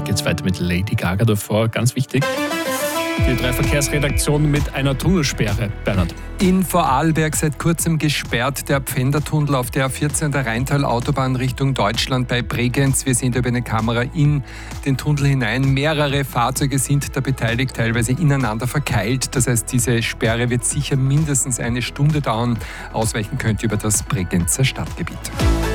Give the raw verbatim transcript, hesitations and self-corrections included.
geht es weiter mit Lady Gaga davor, ganz wichtig. Die drei Verkehrsredaktionen mit einer Tunnelsperre. Bernhard. In Vorarlberg seit kurzem gesperrt der Pfändertunnel auf der A vierzehn der Rheintal-Autobahn Richtung Deutschland bei Bregenz. Wir sehen über eine Kamera in den Tunnel hinein. Mehrere Fahrzeuge sind da beteiligt, teilweise ineinander verkeilt. Das heißt, diese Sperre wird sicher mindestens eine Stunde dauern. Ausweichen könnte über das Bregenzer Stadtgebiet.